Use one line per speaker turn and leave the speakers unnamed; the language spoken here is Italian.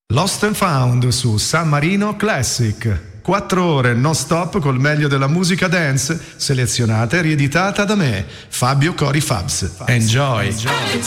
Lost and Found su San Marino Classic. 4 ore non stop col meglio della musica dance, selezionata e rieditata da me, Fabio Cori Fabs. Enjoy.